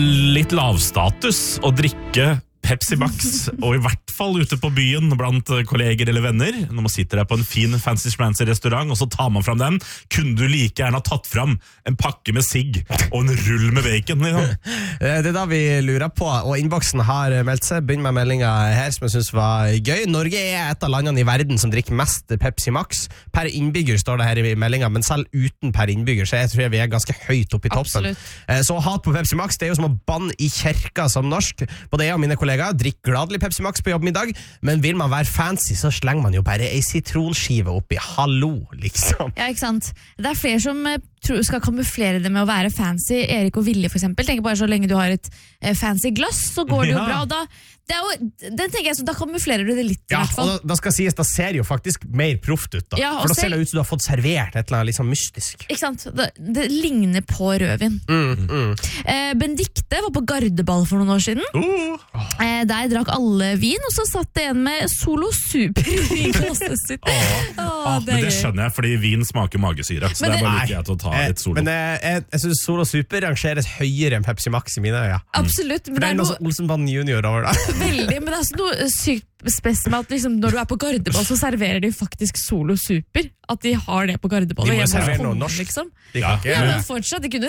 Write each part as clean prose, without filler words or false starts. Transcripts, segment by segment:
litt lavstatus å drikke Pepsi Max, og i hvert fall ute på byen blant kolleger eller venner. Når man sitter der på en fin fancy-schmancy restaurant, og så tar man fram den, kunne du like gjerne ha tatt fram en pakke med sigg og en rull med bacon. Liksom. Det da vi lurer på, og innboksen har meldt seg. Begynn med meldingen her som jeg synes var gøy. Norge et av landene i verden som drikker mest Pepsi Max. Per innbygger står det her i meldingen, men selv uten per innbygger, så jeg tror vi ganske høyt oppe i toppen. Absolutt. Så hat på Pepsi Max, det jo som å banne i kjerka som norsk. Både jeg og mine kolleger drikk gladelig Pepsi Max på jobbmiddag, men vil man være fancy, så slenger man jo bare en sitronskive oppi. Hallo, liksom. Ja, ikke sant? Det flere som skal kamuflere det med å være fancy. Erik og Vilje for eksempel tenker bare så lenge du har et fancy glass, så går det jo bra. Og den tenker jeg, så da kamuflerer du det litt i hvert fall. Og da skal sies, da ser jo faktisk mer proft ut da. Ja, for da ser det ut som du har fått servert et eller annet liksom mystisk. Ikke sant? Det ligner på rødvin. Benedikte var på Gardeball for noen år siden. Der drakk alle vin, og så satt det en med Solo Super i glasset sitt. Men det skjønner jeg, fordi vin smaker magesyre, så det er bare litt greit å ta litt Solo. Men jeg synes Solo Super rangeres høyere enn Pepsi Max i mine øyne. Absolutt. For det er noe Olsenbanden Junior over da. Veldig, men det er noe sykt spes med at liksom, når du er på Gardeball, så serverer de faktisk Solo Super. At de har det på Gardeball. De må servere noe norsk. Liksom. Ja, men fortsatt, de kunne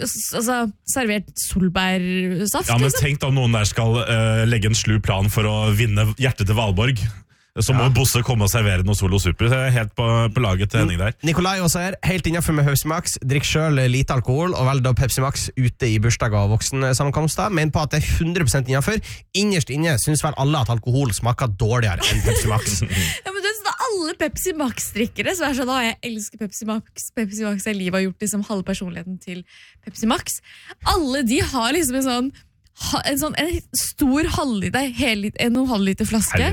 servert solbærsaft. Ja, men liksom. tenk da om noen der skal legge en slu plan for å vinne hjertet til Valborg. Så må Bosse komme og servere noe Solo Super. Så jeg er helt på laget til Henning der. Nikolai også her, helt innenfor med Pepsi Max. Drikk selv lite alkohol, og velg da Pepsi Max ute i bursdag og voksensammenkomster. Men på at det er 100% innenfor. Innerst inne synes vel alle at alkohol smaker dårligere enn Pepsi Max. Ja, men du vet, alle Pepsi Max-drikkere, så er sånn, jeg elsker Pepsi Max. Pepsi Max er livet har gjort liksom halve personligheten til Pepsi Max. Alle de har liksom en stor en 1,5 liter flaske.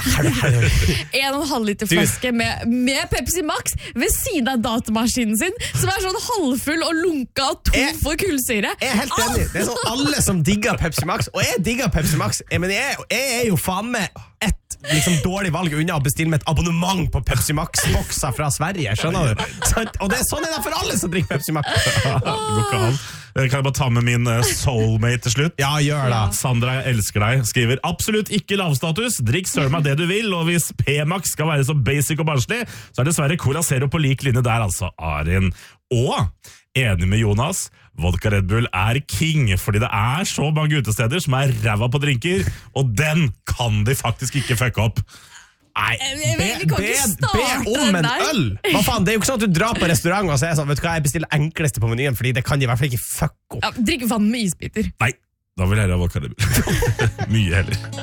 1,5 liter flaske med Pepsi Max ved siden av datamaskinen sin, som er sånn halvfull og lunka og tom for kullsyre. Jeg er helt enig. Det er sånn alle som digger Pepsi Max, og jeg digger Pepsi Max, men jeg er jo faen med et liksom dårlig valg unna å bestille med et abonnement på Pepsi Max-bokser fra Sverige, skjønner du? Og det er sånn det for alle som drikker Pepsi Max. Kan jeg bare ta med min soulmate til slutt? Ja, gjør det. Sandra, jeg elsker deg. Skriver, absolutt ikke lavstatus. Drikk søren meg det du vil, og hvis P-Max skal være så basic og barnslig, så er dessverre Cola Zero på lik linje der, altså. Arin. Og enig med Jonas, vodka Red Bull er king, fordi det er så mange utesteder som er ræva på drinker, og den kan de faktisk ikke fucke opp. Nei, be om en øl! Hva faen, det er jo ikke sånn at du drar på restaurant og sier sånn, vet du hva, jeg bestiller enkleste på menyen, fordi det kan de i hvert fall ikke fucke opp. Ja, drikk vann med isbiter. Nei, da vil jeg heller ha vodka Red Bull. Mye heller.